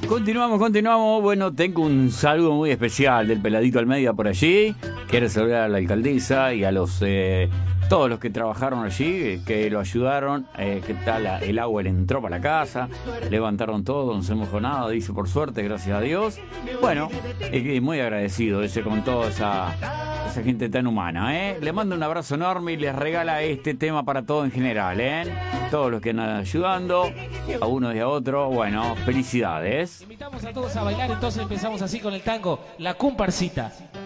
Continuamos. Bueno, tengo un saludo muy especial del Peladito Almeida por allí. Quiero saludar a la alcaldesa y a los todos los que trabajaron allí, que lo ayudaron. Que tal el agua le entró para la casa, levantaron todo, no se mojó nada, dice, por suerte, gracias a Dios. Bueno, muy agradecido con toda esa gente tan humana, Le mando un abrazo enorme y les regala este tema para todo en general, todos los que andan ayudando, a uno y a otro. Bueno, felicidades. Invitamos a todos a bailar, entonces empezamos así con el tango, La Comparsita.